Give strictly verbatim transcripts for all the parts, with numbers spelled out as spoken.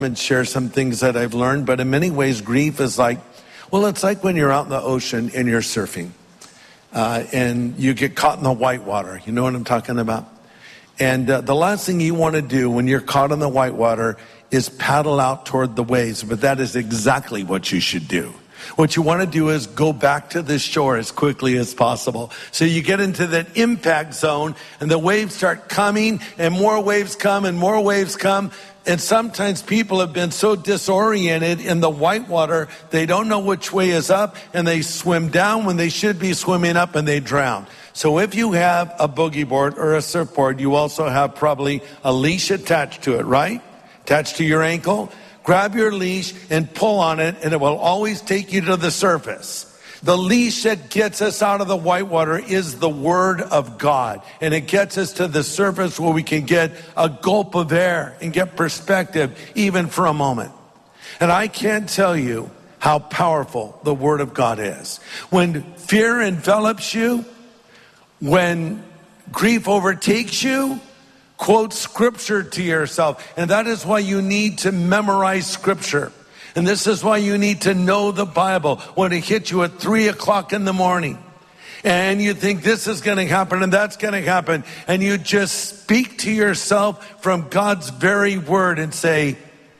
and share some things that I've learned, but in many ways, grief is like, well, it's like when you're out in the ocean and you're surfing uh, and you get caught in the white water. You know what I'm talking about? And uh, the last thing you want to do when you're caught in the white water is paddle out toward the waves, but that is exactly what you should do. What you want to do is go back to the shore as quickly as possible. So you get into that impact zone and the waves start coming and more waves come and more waves come. And sometimes people have been so disoriented in the whitewater, they don't know which way is up and they swim down when they should be swimming up and they drown. So if you have a boogie board or a surfboard, you also have probably a leash attached to it, right? Attached to your ankle. Grab your leash and pull on it and it will always take you to the surface. The leash that gets us out of the whitewater is the Word of God. And it gets us to the surface where we can get a gulp of air and get perspective even for a moment. And I can't tell you how powerful the Word of God is. When fear envelops you, when grief overtakes you, quote Scripture to yourself. And that is why you need to memorize Scripture. And this is why you need to know the Bible when it hits you at three o'clock in the morning. And you think this is going to happen and that's going to happen. And you just speak to yourself from God's very word and say,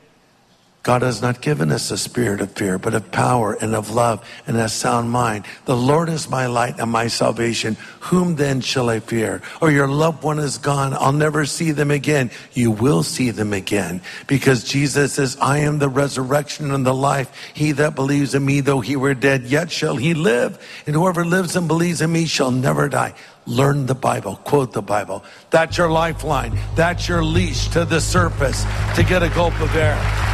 God has not given us a spirit of fear, but of power and of love and a sound mind. The Lord is my light and my salvation. Whom then shall I fear? Or your loved one is gone. I'll never see them again. You will see them again. Because Jesus says, I am the resurrection and the life. He that believes in me, though he were dead, yet shall he live. And whoever lives and believes in me shall never die. Learn the Bible. Quote the Bible. That's your lifeline. That's your leash to the surface to get a gulp of air.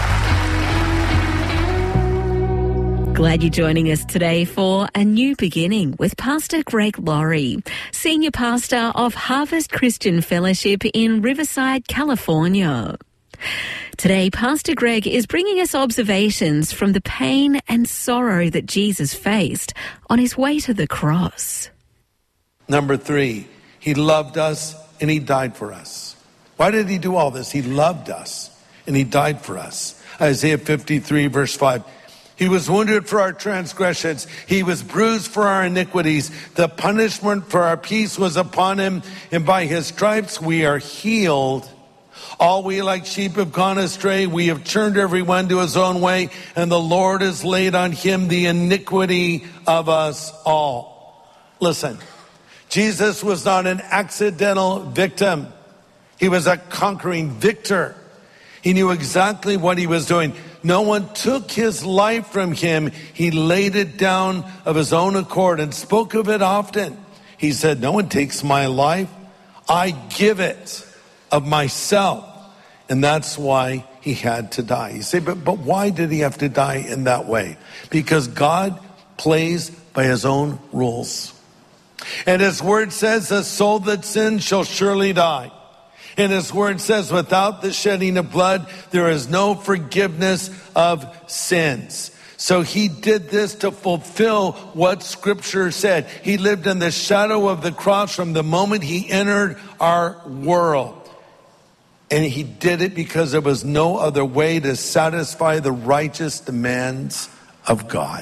Glad you're joining us today for A New Beginning with Pastor Greg Laurie, Senior Pastor of Harvest Christian Fellowship in Riverside, California. Today, Pastor Greg is bringing us observations from the pain and sorrow that Jesus faced on his way to the cross. Number three, he loved us and he died for us. Why did he do all this? He loved us and he died for us. Isaiah fifty-three, verse five. He was wounded for our transgressions. He was bruised for our iniquities. The punishment for our peace was upon him, and by his stripes we are healed. All we like sheep have gone astray. We have turned everyone to his own way, and the Lord has laid on him the iniquity of us all. Listen, Jesus was not an accidental victim. He was a conquering victor. He knew exactly what he was doing. No one took his life from him. He laid it down of his own accord and spoke of it often. He said, no one takes my life. I give it of myself. And that's why he had to die. You say, but, but why did he have to die in that way? Because God plays by his own rules. And his word says, the soul that sins shall surely die. And his word says, without the shedding of blood, there is no forgiveness of sins. So he did this to fulfill what Scripture said. He lived in the shadow of the cross from the moment he entered our world. And he did it because there was no other way to satisfy the righteous demands of God.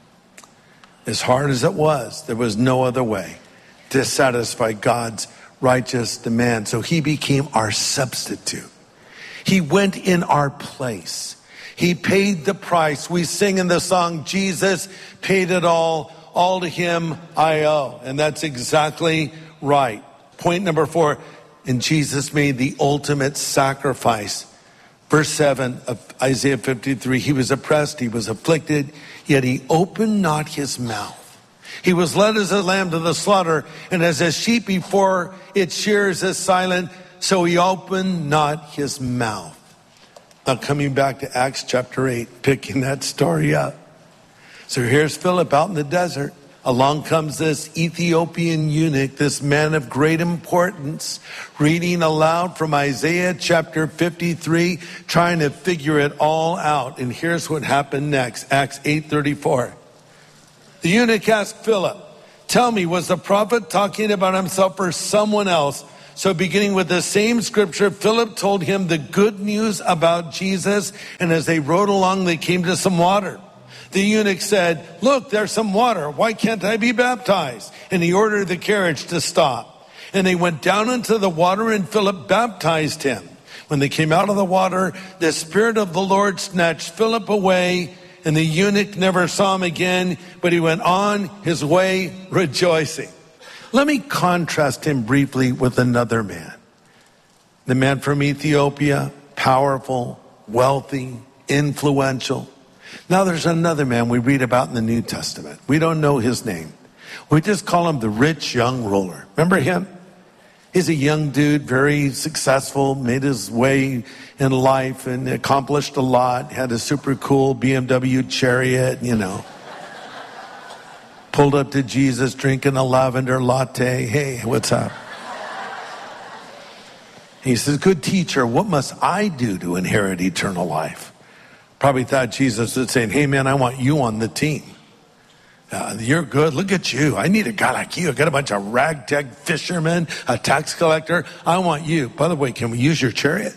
As hard as it was, there was no other way to satisfy God's righteous demand. So he became our substitute. He went in our place. He paid the price. We sing in the song, Jesus paid it all. All to him I owe. And that's exactly right. Point number four, and Jesus made the ultimate sacrifice. Verse seven of Isaiah fifty-three, he was oppressed, he was afflicted, yet he opened not his mouth. He was led as a lamb to the slaughter, and as a sheep before its shears is silent, so he opened not his mouth. Now coming back to Acts chapter eight, picking that story up. So here's Philip out in the desert. Along comes this Ethiopian eunuch, this man of great importance, reading aloud from Isaiah chapter fifty-three, trying to figure it all out. And here's what happened next, Acts eight thirty-four. The eunuch asked Philip, tell me, was the prophet talking about himself or someone else? So beginning with the same scripture, Philip told him the good news about Jesus. And as they rode along, they came to some water. The eunuch said, look, there's some water. Why can't I be baptized? And he ordered the carriage to stop. And they went down into the water, and Philip baptized him. When they came out of the water, the Spirit of the Lord snatched Philip away, and the eunuch never saw him again, but he went on his way rejoicing. Let me contrast him briefly with another man. The man from Ethiopia, powerful, wealthy, influential. Now there's another man we read about in the New Testament. We don't know his name. We just call him the rich young ruler. Remember him? He's a young dude, very successful, made his way in life and accomplished a lot, had a super cool B M W chariot, you know. Pulled up to Jesus drinking a lavender latte. Hey, what's up? He says, good teacher, what must I do to inherit eternal life? Probably thought Jesus was saying, hey man, I want you on the team. Uh, you're good. Look at you. I need a guy like you. I got a bunch of ragtag fishermen, a tax collector. I want you. By the way, can we use your chariot?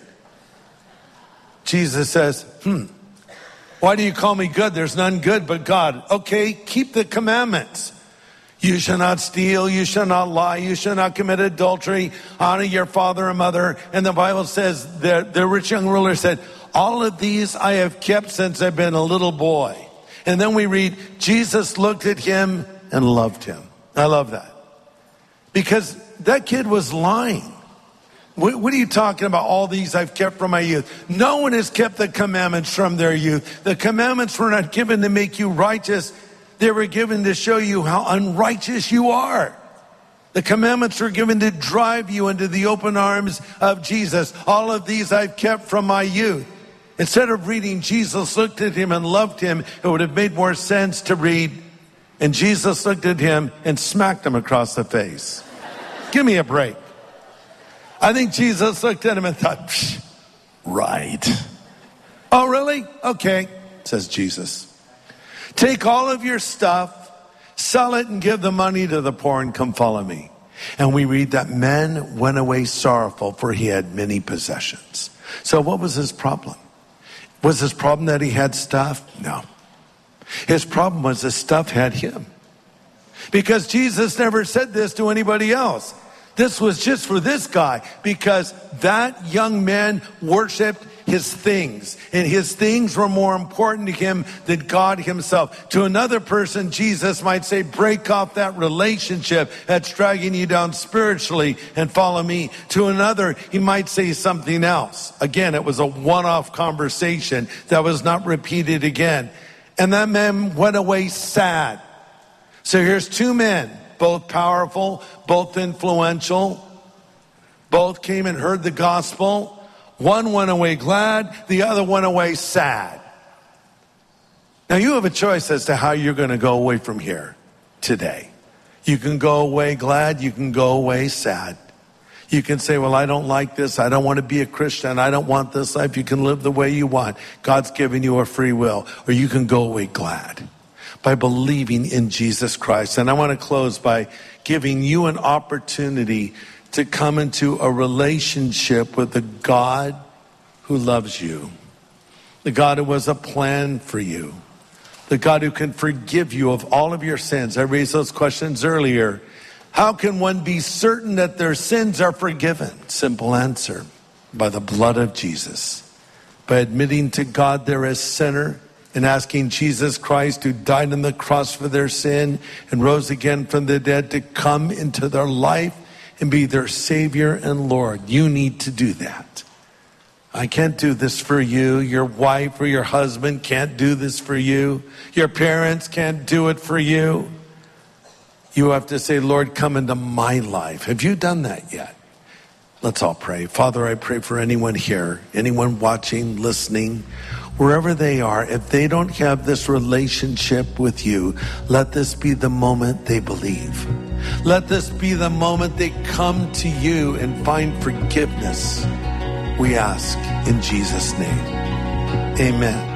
Jesus says, hmm, why do you call me good? There's none good but God. Okay, keep the commandments. You shall not steal. You shall not lie. You shall not commit adultery. Honor your father and mother. And the Bible says that the rich young ruler said, all of these I have kept since I've been a little boy. And then we read, Jesus looked at him and loved him. I love that. Because that kid was lying. What, what are you talking about? All these I've kept from my youth. No one has kept the commandments from their youth. The commandments were not given to make you righteous. They were given to show you how unrighteous you are. The commandments were given to drive you into the open arms of Jesus. All of these I've kept from my youth. Instead of reading, Jesus looked at him and loved him, it would have made more sense to read, and Jesus looked at him and smacked him across the face. Give me a break. I think Jesus looked at him and thought, psh, right. Oh, really? Okay, says Jesus. Take all of your stuff, sell it, and give the money to the poor, and come follow me. And we read that man went away sorrowful, for he had many possessions. So what was his problem? Was his problem that he had stuff? No. His problem was his stuff had him. Because Jesus never said this to anybody else. This was just for this guy, because that young man worshiped his things, and his things were more important to him than God himself. To another person, Jesus might say, break off that relationship that's dragging you down spiritually and follow me. To another, he might say something else. Again, it was a one-off conversation that was not repeated again. And that man went away sad. So here's two men, both powerful, both influential, both came and heard the gospel. One went away glad, the other went away sad. Now you have a choice as to how you're going to go away from here today. You can go away glad, you can go away sad. You can say, well, I don't like this, I don't want to be a Christian, I don't want this life. You can live the way you want. God's given you a free will. Or you can go away glad by believing in Jesus Christ. And I want to close by giving you an opportunity to come into a relationship with the God who loves you, the God who has a plan for you, the God who can forgive you of all of your sins. I raised those questions earlier. How can one be certain that their sins are forgiven? Simple answer, by the blood of Jesus. By admitting to God they're a sinner and asking Jesus Christ, who died on the cross for their sin and rose again from the dead, to come into their life and be their Savior and Lord. You need to do that. I can't do this for you. Your wife or your husband can't do this for you. Your parents can't do it for you. You have to say, Lord, come into my life. Have you done that yet? Let's all pray. Father, I pray for anyone here, anyone watching, listening, wherever they are. If they don't have this relationship with you, let this be the moment they believe. Let this be the moment they come to you and find forgiveness. We ask in Jesus' name. Amen.